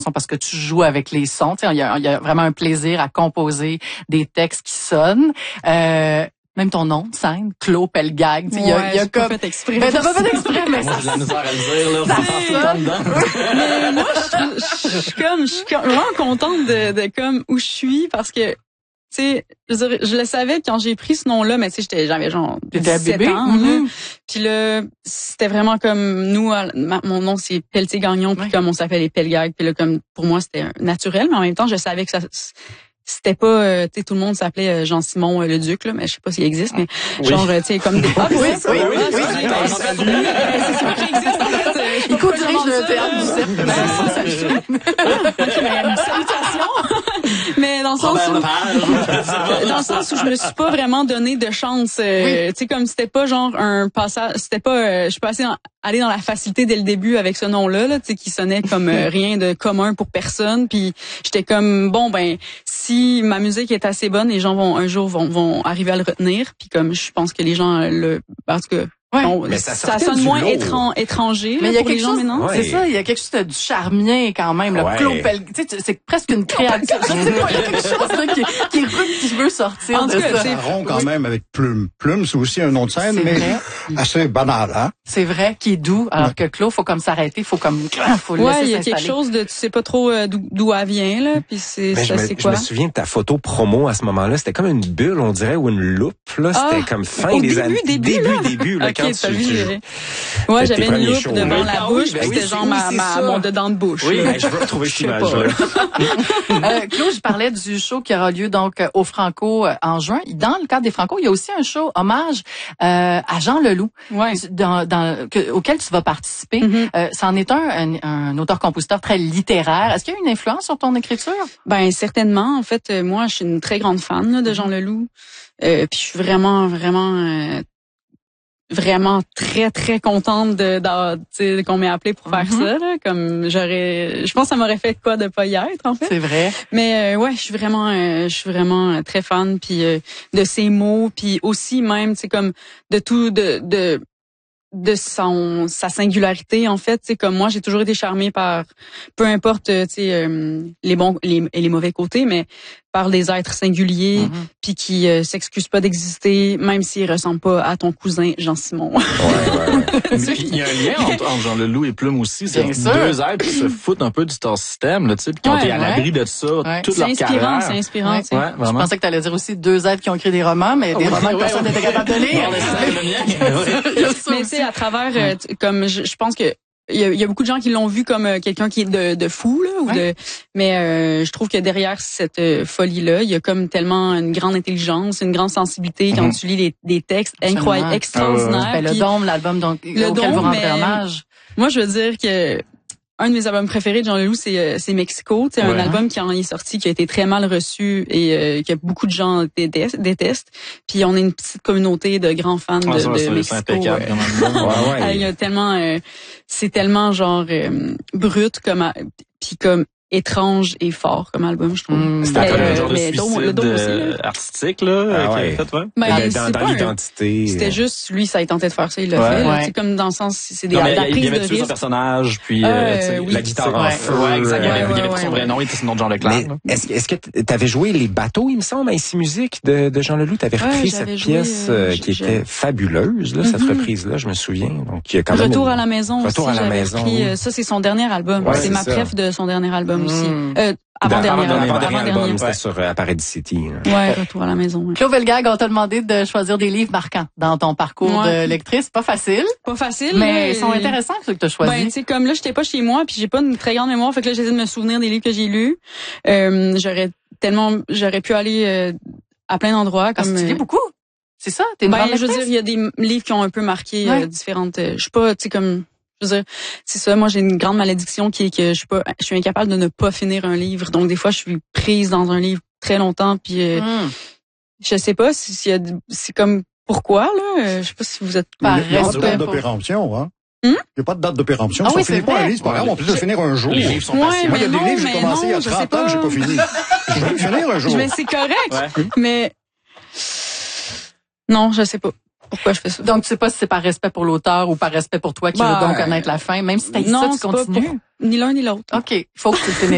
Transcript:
parce que tu joues avec les sons. Il y a vraiment un plaisir à composer des textes qui sonnent. Même ton nom de scène, Claude Pelgag. Il y a comme... pas fait exprès. Ben, t'as pas fait exprès, mais moi, j'ai de la misère à le dire, là. C'est ça. Mais moi, je suis vraiment contente de comme où je suis parce que, tu sais, je le savais quand j'ai pris ce nom-là, mais tu sais, j'avais genre 17 ans. Mm-hmm. Puis là, c'était vraiment comme nous, mon nom c'est Pelletier-Gagnon, puis comme on s'appelle les Pelgag, puis là comme pour moi c'était naturel, mais en même temps je savais que ça c'était pas, tu sais, tout le monde s'appelait Jean-Simon le Duc, là, mais je sais pas s'il existe, mais genre, tu sais, comme des... Oui. C'est sûr qu'il existe, en fait. Il co-dirige le théâtre du cercle. Salutations! Mais dans le sens où je me suis pas vraiment donné de chance, tu sais, comme c'était pas genre un passage, c'était pas, je suis pas allée dans la facilité dès le début avec ce nom-là, tu sais, qui sonnait comme rien de commun pour personne, puis j'étais comme, bon, ben, si ma musique est assez bonne, les gens vont un jour vont arriver à le retenir, puis comme je pense que les gens parce que mais ça sonne moins étranger mais il y a pour les gens maintenant. C'est ça, il y a quelque chose du charmien quand même, le Claude Pelgag, tu sais, c'est presque une créature. Je sais pas, il y a quelque chose là qui est rude qui veut sortir de ça. C'est rond quand même avec Plume. Plume, c'est aussi un nom de scène, mais assez banal, hein. C'est vrai, qui est doux, alors que Claude, faut comme s'arrêter, faut le laisser s'installer. Il y a quelque chose de, tu sais pas trop d'où elle vient là, puis c'est quoi. Je me souviens de ta photo promo à ce moment-là, c'était comme une bulle, on dirait, ou une loupe là, c'était comme fin des années début là, quand ouais, j'avais une loupe devant la bouche, puis c'était genre mon dedans de bouche. Oui, je veux retrouver cette image-là. Claude, je parlais du show qui aura lieu donc au Franco en juin. Dans le cadre des Franco, il y a aussi un show hommage à Jean Leloup, auquel tu vas participer. C'en est un auteur-compositeur très littéraire. Est-ce qu'il y a une influence sur ton écriture? Ben certainement. En fait, moi, je suis une très grande fan là, de Jean Leloup. Puis je suis vraiment très très contente qu'on m'ait appelé pour faire ça là, comme je pense que ça m'aurait fait quoi de pas y être en fait. C'est vrai. Mais je suis vraiment très fan puis de ses mots puis aussi même tu sais comme de tout de sa singularité en fait, tu sais comme moi j'ai toujours été charmée par peu importe tu sais les bons et les mauvais côtés mais par des êtres singuliers puis qui s'excusent pas d'exister même s'ils ressemblent pas à ton cousin Jean-Simon. Il y a un lien entre Jean Leloup et Plume aussi, c'est deux êtres qui se foutent un peu du star system là, tu sais, puis qui ont été à l'abri de ça toute leur carrière. C'est inspirant, tu sais. Je pensais que tu allais dire aussi deux êtres qui ont écrit des romans mais des romans que personne n'était capable de lire. Mais tu sais à travers comme je pense que il y a beaucoup de gens qui l'ont vu comme quelqu'un qui est de fou là mais je trouve que derrière cette folie là, il y a comme tellement une grande intelligence, une grande sensibilité quand tu lis des textes incroyables, extraordinaires. Le Dôme, l'album auquel vous rendrez hommage. Moi je veux dire que un de mes albums préférés de Jean Leloup, c'est Mexico. C'est un album qui en est sorti, qui a été très mal reçu et que beaucoup de gens détestent. Puis on est une petite communauté de grands fans de Mexico. Il y a tellement, c'est tellement genre brut puis comme étrange et fort comme album, je trouve. C'était un genre de suicide artistique là, dans l'identité. C'était juste lui, ça il tentait de faire ça, il l'a fait. C'est comme dans le sens, c'est des il y avait tué son personnage, puis la guitare en feu. Il y avait son vrai nom, il était son nom de Jean Leclerc. Est-ce que t'avais joué Les Bateaux, il me semble, à Ici Musique de Jean Leloup? T'avais repris cette pièce qui était fabuleuse, là, cette reprise-là, je me souviens. Donc il y a quand même Retour à la maison. Retour à la maison. Ça c'est son dernier album. C'est ma préf de son dernier album aussi. Avant-dernier album, c'était sur Paradis City. Retour à la maison. Claude Pelgag, on t'a demandé de choisir des livres marquants dans ton parcours de lectrice. Pas facile. Mais ils sont intéressants, ceux que t'as choisis. Ben, tu sais, comme là, j'étais pas chez moi, puis j'ai pas une très grande mémoire, fait que là, j'essaie de me souvenir des livres que j'ai lus. J'aurais pu aller à plein d'endroits. Comme tu lis beaucoup. C'est ça? T'es une grande lectrice? Je veux dire, il y a des livres qui ont un peu marqué différentes. Je suis pas, tu sais, comme. Je veux dire, c'est ça. Moi, j'ai une grande malédiction qui est que je suis incapable de ne pas finir un livre. Donc, des fois, je suis prise dans un livre très longtemps. Puis, je sais pas c'est comme pourquoi là. Je sais pas si vous êtes pas. Il n'y a pas de date de péremption, hein. Il n'y a pas de date de péremption. Si on finit pas un livre, c'est pas grave, on peut le finir un jour. Les livres sont passionnants. Moi, il y a des livres que j'ai commencé il y a 30 ans que j'ai pas fini. Je vais le finir un jour. Mais c'est correct. Mais non, je sais pas. Pourquoi je fais ça? Donc, tu sais pas si c'est par respect pour l'auteur ou par respect pour toi qui veux donc connaître la fin, même si t'as dit ça, tu continues? Ni l'un ni l'autre. OK. Faut que tu finisses.